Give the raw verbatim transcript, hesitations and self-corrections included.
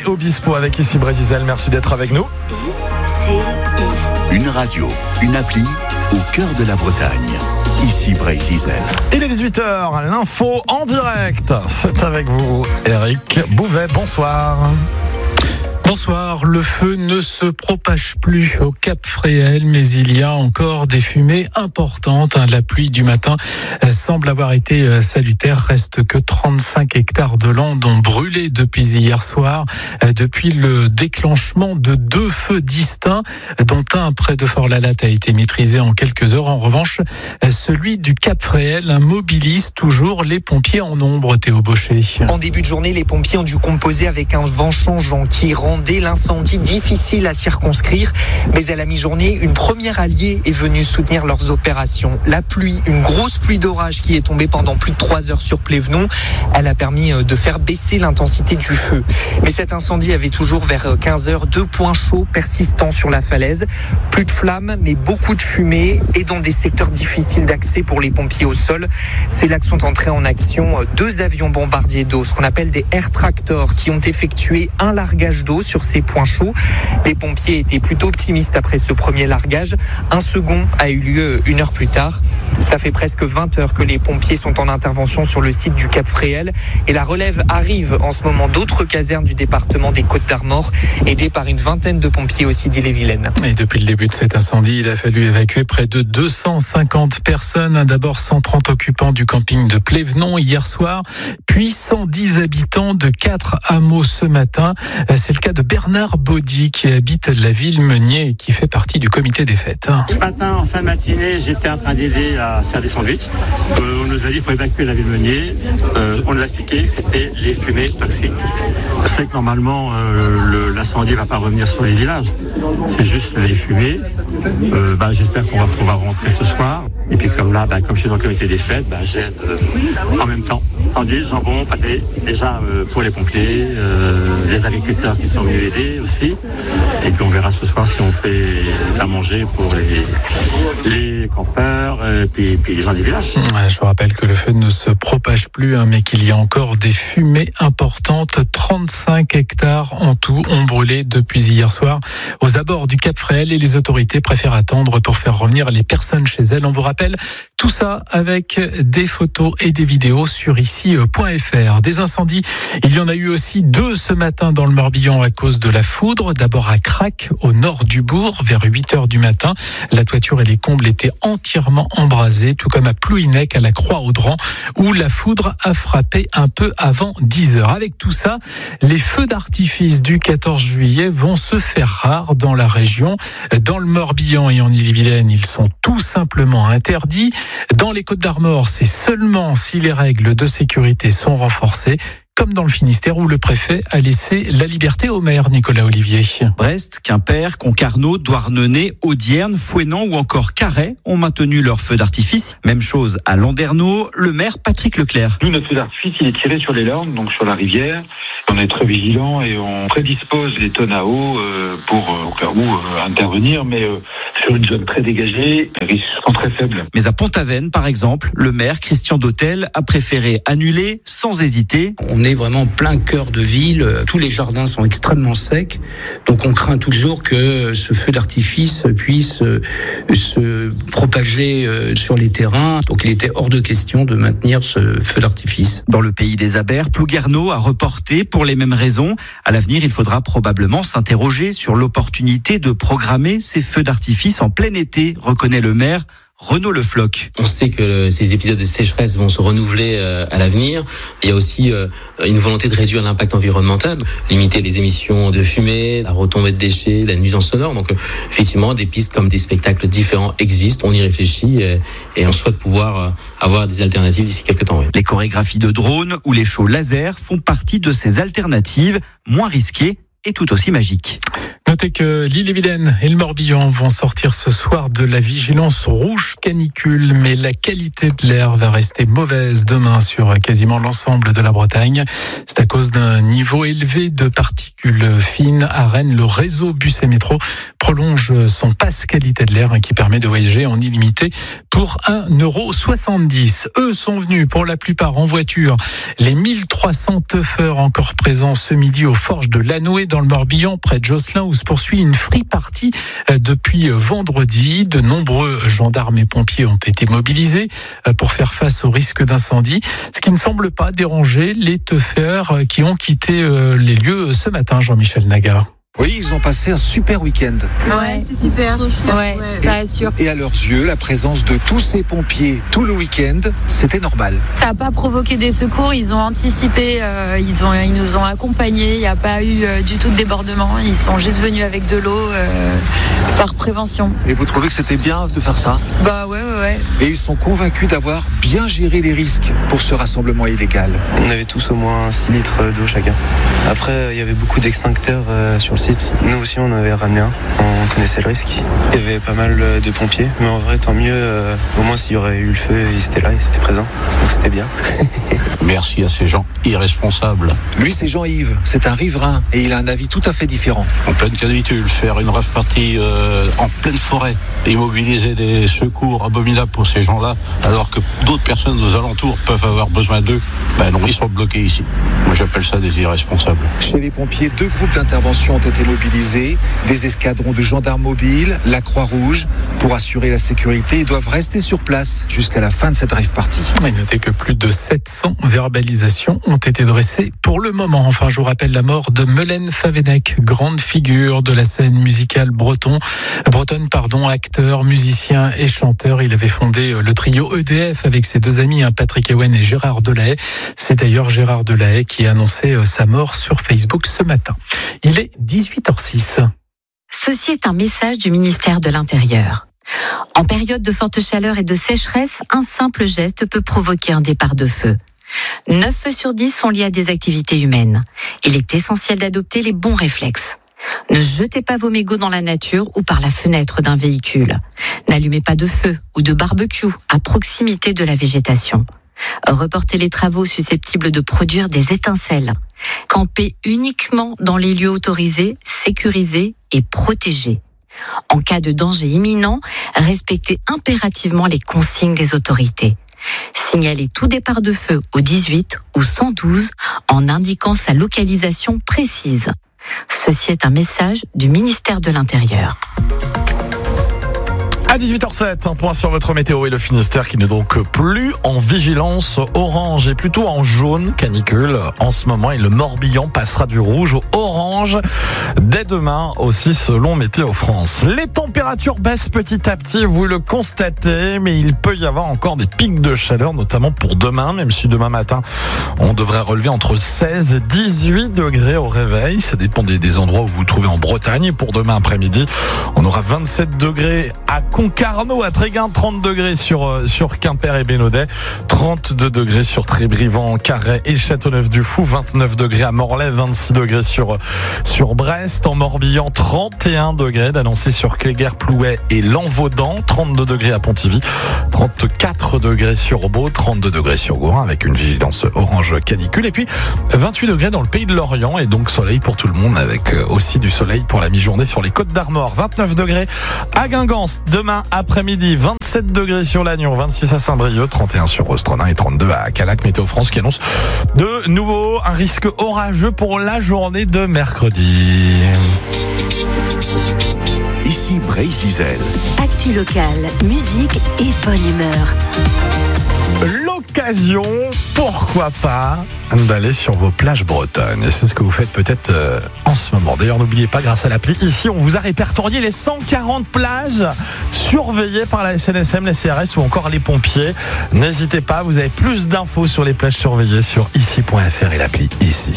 Obispo avec ici Brésil. Merci d'être avec nous. Une radio, une appli au cœur de la Bretagne. Ici Brésil. Il est dix-huit heures, l'info en direct. C'est avec vous, Eric Bouvet. Bonsoir. Bonsoir, le feu ne se propage plus au Cap Fréhel, mais il y a encore des fumées importantes. La pluie du matin semble avoir été salutaire. Reste que trente-cinq hectares de landes ont brûlé depuis hier soir, depuis le déclenchement de deux feux distincts, dont un près de Fort-la-Latte a été maîtrisé en quelques heures. En revanche, celui du Cap Fréhel mobilise toujours les pompiers en nombre, Théo Baucher. En début de journée, les pompiers ont dû composer avec un vent changeant qui rendait l'incendie difficile à circonscrire. Mais à la mi-journée, une première alliée est venue soutenir leurs opérations. La pluie, une grosse pluie d'orage qui est tombée pendant plus de trois heures sur Plévenon. Elle a permis de faire baisser l'intensité du feu. Mais cet incendie avait toujours vers quinze heures deux points chauds persistants sur la falaise. Plus de flammes, mais beaucoup de fumée et dans des secteurs difficiles d'accès pour les pompiers au sol. C'est là que sont entrés en action deux avions bombardiers d'eau, ce qu'on appelle des air tractors, qui ont effectué un largage d'eau sur ces points chauds. Les pompiers étaient plutôt optimistes après ce premier largage. Un second a eu lieu une heure plus tard. Ça fait presque vingt heures que les pompiers sont en intervention sur le site du Cap Fréhel et la relève arrive en ce moment d'autres casernes du département des Côtes-d'Armor, aidées par une vingtaine de pompiers aussi d'Ille-et-Vilaine. Et depuis le début de cet incendie, il a fallu évacuer près de deux cent cinquante personnes. D'abord cent trente occupants du camping de Plévenon hier soir, puis cent dix habitants de quatre hameaux ce matin. C'est le cas de Bernard Baudy qui habite la ville Meunier et qui fait partie du comité des fêtes. Ce matin, en fin de matinée, j'étais en train d'aider à faire des sandwichs. Euh, on nous a dit qu'il faut évacuer la ville Meunier. Euh, on nous a expliqué que c'était les fumées toxiques. Je sais que normalement, euh, le, l'incendie ne va pas revenir sur les villages. C'est juste les fumées. Euh, bah, j'espère qu'on va pouvoir rentrer ce soir. Et puis comme là, bah, comme je suis dans le comité des fêtes, bah, j'aide euh, en même temps. Sandwich, jambon, pâté, déjà euh, pour les pompiers, euh, les agriculteurs qui sont venus aider aussi. Et puis on verra ce soir si on fait à manger pour les, les campeurs et puis, puis les gens des villages. Ouais, je vous rappelle que le feu ne se propage plus, hein, mais qu'il y a encore des fumées importantes. trente-cinq hectares en tout ont brûlé depuis hier soir aux abords du Cap Fréhel et les autorités préfèrent attendre pour faire revenir les personnes chez elles. On vous rappelle tout ça avec des photos et des vidéos sur ici point f r. Des incendies, il y en a eu aussi deux ce matin dans le Morbihan à cause de la foudre. D'abord à Crac, au nord du bourg, vers huit heures du matin. La toiture et les combles étaient entièrement embrasés, tout comme à Plouhinec, à la Croix-Audran, où la foudre a frappé un peu avant dix heures. Avec tout ça, les feux d'artifice du quatorze juillet vont se faire rares dans la région. Dans le Morbihan et en Ille-et-Vilaine, ils sont tout simplement interdits. Dans les Côtes-d'Armor, c'est seulement si les règles de sécurité sont renforcées, comme dans le Finistère où le préfet a laissé la liberté au maire, Nicolas Olivier. Brest, Quimper, Concarneau, Douarnenez, Audierne, Fouesnant ou encore Carhaix ont maintenu leur feu d'artifice. Même chose à Landerneau, le maire Patrick Leclerc. Nous, notre feu d'artifice, il est tiré sur les Landes, donc sur la rivière. On est très vigilants et on prédispose les tonnes à eau euh, pour, euh, au cas où, euh, intervenir, mais euh, sur une zone très dégagée, les risques sont très faibles. Mais à Pont-Aven, par exemple, le maire Christian Dautel a préféré annuler sans hésiter. On est vraiment plein cœur de ville, tous les jardins sont extrêmement secs, donc on craint toujours que ce feu d'artifice puisse se propager sur les terrains, donc il était hors de question de maintenir ce feu d'artifice. Dans le pays des Abers, Plouguerneau a reporté pour les mêmes raisons. À l'avenir, il faudra probablement s'interroger sur l'opportunité de programmer ces feux d'artifice en plein été, reconnaît le maire Renaud Le Floch. On sait que ces épisodes de sécheresse vont se renouveler à l'avenir. Il y a aussi une volonté de réduire l'impact environnemental, limiter les émissions de fumée, la retombée de déchets, la nuisance sonore. Donc effectivement, des pistes comme des spectacles différents existent. On y réfléchit et, et on souhaite pouvoir avoir des alternatives d'ici quelques temps. Oui. Les chorégraphies de drones ou les shows laser font partie de ces alternatives moins risquées et tout aussi magiques. Notez que l'Ille-et-Vilaine et le Morbihan vont sortir ce soir de la vigilance rouge canicule, mais la qualité de l'air va rester mauvaise demain sur quasiment l'ensemble de la Bretagne. C'est à cause d'un niveau élevé de particules particules fines à Rennes, le réseau bus et métro prolonge son pass qualité de l'air qui permet de voyager en illimité pour un euro soixante-dix. Eux sont venus pour la plupart en voiture. Les mille trois cents teufeurs encore présents ce midi aux Forges de Lanoué dans le Morbihan, près de Josselin, où se poursuit une free party depuis vendredi. De nombreux gendarmes et pompiers ont été mobilisés pour faire face au risque d'incendie, ce qui ne semble pas déranger les teufeurs qui ont quitté les lieux ce matin. Jean-Michel Naga. Oui, ils ont passé un super week-end. Ouais, c'était super. Ouais, ça assure. Et à leurs yeux, la présence de tous ces pompiers tout le week-end, c'était normal. Ça n'a pas provoqué des secours, ils ont anticipé, euh, ils, ont, ils nous ont accompagnés, il n'y a pas eu euh, du tout de débordement. Ils sont juste venus avec de l'eau euh, par prévention. Et vous trouvez que c'était bien de faire ça ? Bah ouais, ouais, ouais. Et ils sont convaincus d'avoir bien géré les risques pour ce rassemblement illégal. On avait tous au moins six litres d'eau chacun. Après, il y avait beaucoup d'extincteurs euh, sur le site. Nous aussi on avait ramené un, on connaissait le risque. Il y avait pas mal de pompiers, mais en vrai tant mieux, euh, au moins s'il y aurait eu le feu, ils étaient là, ils étaient présents, donc c'était bien. Merci à ces gens irresponsables. Lui c'est Jean-Yves, c'est un riverain et il a un avis tout à fait différent. En pleine canicule, faire une rave party euh, en pleine forêt et mobiliser des secours abominables pour ces gens-là, alors que d'autres personnes aux alentours peuvent avoir besoin d'eux, ben non, ils sont bloqués ici. Moi j'appelle ça des irresponsables. Chez les pompiers, deux groupes d'intervention ont été mobilisés, des escadrons de gendarmes mobiles, la Croix-Rouge, pour assurer la sécurité. Ils doivent rester sur place jusqu'à la fin de cette rave party. Et notez que plus de sept cents verbalisations ont été dressées pour le moment. Enfin, je vous rappelle la mort de Melaine Favenec, grande figure de la scène musicale breton, bretonne, pardon, acteur, musicien et chanteur. Il avait fondé le trio E D F avec ses deux amis, Patrick Ewen et Gérard Delahaye. C'est d'ailleurs Gérard Delahaye qui a annoncé sa mort sur Facebook ce matin. Il est dix-huit heures six. Ceci est un message du ministère de l'Intérieur. En période de forte chaleur et de sécheresse, un simple geste peut provoquer un départ de feu. neuf feux sur dix sont liés à des activités humaines. Il est essentiel d'adopter les bons réflexes. Ne jetez pas vos mégots dans la nature ou par la fenêtre d'un véhicule. N'allumez pas de feu ou de barbecue à proximité de la végétation. Reportez les travaux susceptibles de produire des étincelles. Campez uniquement dans les lieux autorisés, sécurisés et protégés. En cas de danger imminent, respectez impérativement les consignes des autorités. Signalez tout départ de feu au dix-huit ou cent douze en indiquant sa localisation précise. Ceci est un message du ministère de l'Intérieur. À dix-huit heures sept, un point sur votre météo et le Finistère qui n'est donc plus en vigilance orange et plutôt en jaune canicule en ce moment, et le Morbihan passera du rouge au orange dès demain aussi selon Météo France. Les températures baissent petit à petit, vous le constatez, mais il peut y avoir encore des pics de chaleur, notamment pour demain, même si demain matin on devrait relever entre seize et dix-huit degrés au réveil. Ça dépend des, des endroits où vous vous trouvez en Bretagne. Et pour demain après-midi, on aura vingt-sept degrés à Concarneau, à Tréguin, trente degrés sur, euh, sur Quimper et Bénodet, trente-deux degrés sur Trébrivan, Carhaix et Châteauneuf-du-Fou, vingt-neuf degrés à Morlaix, vingt-six degrés sur, sur Brest, en Morbihan, trente et un degrés d'annoncé sur Cléguer, Plouay et Lanvaudan, trente-deux degrés à Pontivy, trente-quatre degrés sur Beau, trente-deux degrés sur Gourin avec une vigilance orange canicule, et puis vingt-huit degrés dans le pays de Lorient, et donc soleil pour tout le monde avec aussi du soleil pour la mi-journée sur les Côtes d'Armor, vingt-neuf degrés à Guingamp, demain après-midi, vingt-sept degrés sur Lannion, vingt-six à Saint-Brieuc, trente et un sur Ostronin et trente-deux à Calac. Météo France qui annonce de nouveau un risque orageux pour la journée de mercredi. Ici Brésil. Actu locale, musique et bonne humeur. L'occasion, pourquoi pas, d'aller sur vos plages bretonnes. Et c'est ce que vous faites peut-être euh, en ce moment. D'ailleurs, n'oubliez pas, grâce à l'appli, ici, on vous a répertorié les cent quarante plages surveillées par la S N S M, les C R S ou encore les pompiers. N'hésitez pas, vous avez plus d'infos sur les plages surveillées sur ici point f r et l'appli Ici.